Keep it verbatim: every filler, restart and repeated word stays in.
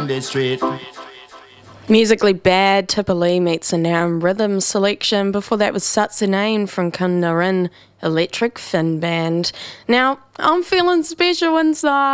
the street. Musically Bad, Tipper Lee meets a Nairn Rhythm selection. Before that was Satsunane from Kundarin Electric Fin Band. Now, I'm feeling special inside.